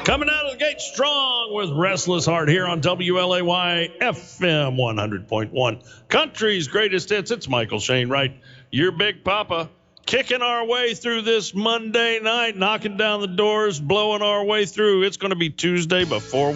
Coming out of the gate strong with Restless Heart here on WLAY FM 100.1. Country's greatest hits. It's Michael Shane Wright, your Big Papa, kicking our way through this Monday night, knocking down the doors, blowing our way through. It's going to be Tuesday before